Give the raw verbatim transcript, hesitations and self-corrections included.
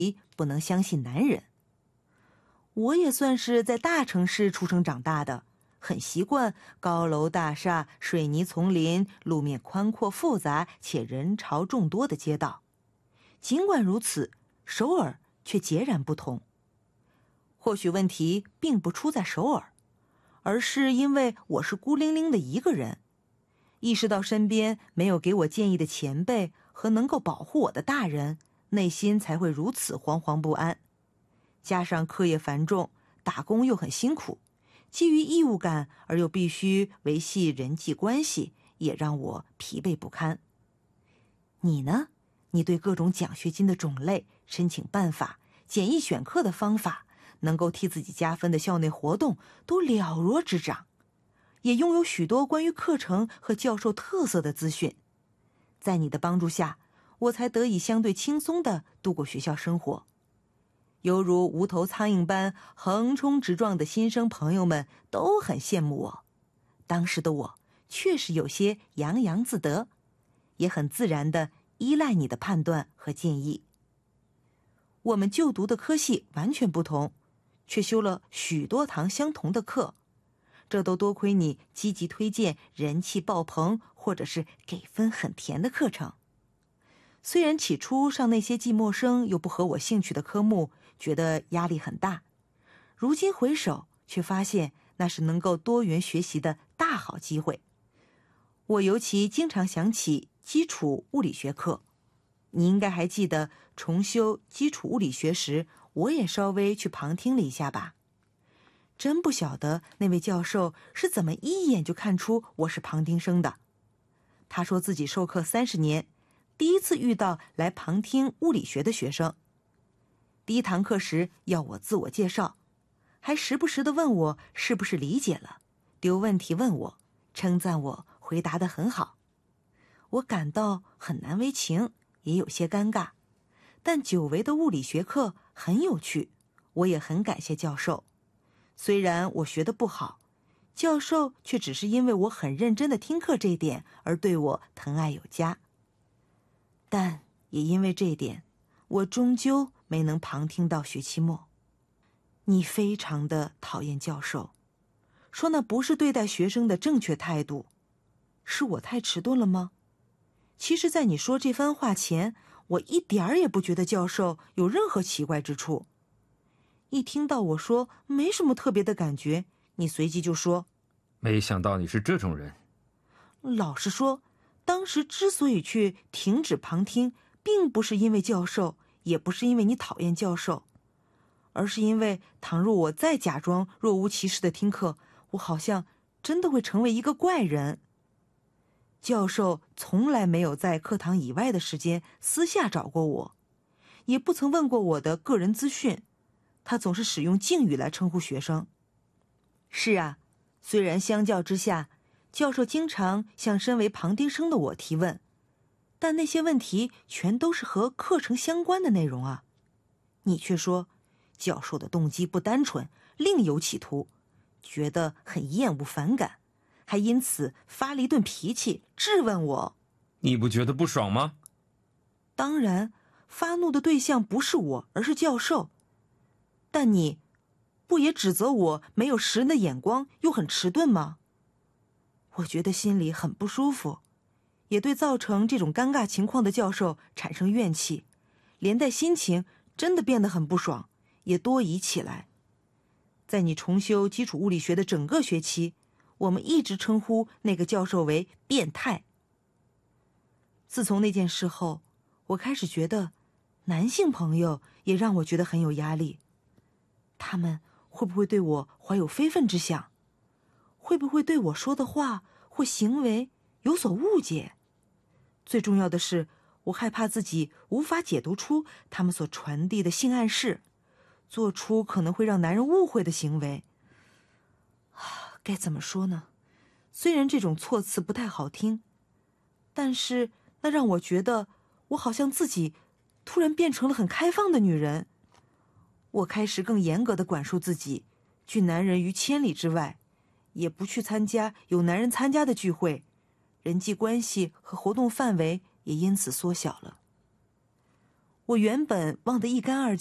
不能相信男人。我也算是在大城市出生长大的，很习惯高楼大厦、水泥丛林、路面宽阔复杂且人潮众多的街道。尽管如此，首尔却截然不同。或许问题并不出在首尔，而是因为我是孤零零的一个人，意识到身边没有给我建议的前辈和能够保护我的大人，内心才会如此惶惶不安。加上课业繁重，打工又很辛苦，基于义务感而又必须维系人际关系，也让我疲惫不堪。你呢？你对各种奖学金的种类、申请办法、简易选课的方法，能够替自己加分的校内活动都了若指掌，也拥有许多关于课程和教授特色的资讯。在你的帮助下，我才得以相对轻松地度过学校生活。犹如无头苍蝇般横冲直撞的新生朋友们都很羡慕我。当时的我确实有些洋洋自得，也很自然地依赖你的判断和建议。我们就读的科系完全不同，却修了许多堂相同的课，这都多亏你积极推荐人气爆棚或者是给分很甜的课程。虽然起初上那些既陌生又不合我兴趣的科目，觉得压力很大，如今回首却发现那是能够多元学习的大好机会。我尤其经常想起基础物理学课，你应该还记得重修基础物理学时，我也稍微去旁听了一下吧。真不晓得那位教授是怎么一眼就看出我是旁听生的。他说自己授课三十年，第一次遇到来旁听物理学的学生。第一堂课时要我自我介绍，还时不时地问我是不是理解了，丢问题问我，称赞我回答得很好。我感到很难为情，也有些尴尬，但久违的物理学课很有趣，我也很感谢教授。虽然我学得不好，教授却只是因为我很认真地听课这一点而对我疼爱有加。但也因为这一点，我终究没能旁听到学期末。你非常的讨厌教授，说那不是对待学生的正确态度。是我太迟钝了吗？其实在你说这番话前，我一点儿也不觉得教授有任何奇怪之处。一听到我说没什么特别的感觉，你随即就说， 没想到你是这种人。 老实说，当时之所以去停止旁听，并不是因为教授，也不是因为你讨厌教授，而是因为倘若我再假装若无其事的听课，我好像真的会成为一个怪人。教授从来没有在课堂以外的时间私下找过我，也不曾问过我的个人资讯，他总是使用敬语来称呼学生。是啊，虽然相较之下，教授经常向身为旁听生的我提问，但那些问题全都是和课程相关的内容啊。你却说，教授的动机不单纯，另有企图，觉得很厌恶反感，还因此发了一顿脾气，质问我。 你不觉得不爽吗？ 当然，发怒的对象不是我，而是教授。但你不也指责我没有识人的眼光，又很迟钝吗？我觉得心里很不舒服，也对造成这种尴尬情况的教授产生怨气，连带心情真的变得很不爽，也多疑起来。在你重修基础物理学的整个学期，我们一直称呼那个教授为变态。自从那件事后，我开始觉得男性朋友也让我觉得很有压力。他们会不会对我怀有非分之想？会不会对我说的话或行为有所误解？最重要的是，我害怕自己无法解读出他们所传递的性暗示，做出可能会让男人误会的行为。啊，该怎么说呢？虽然这种措辞不太好听，但是那让我觉得我好像自己突然变成了很开放的女人。我开始更严格地管束自己，拒男人于千里之外，也不去参加有男人参加的聚会，人际关系和活动范围也因此缩小了。 我原本忘得一干二净。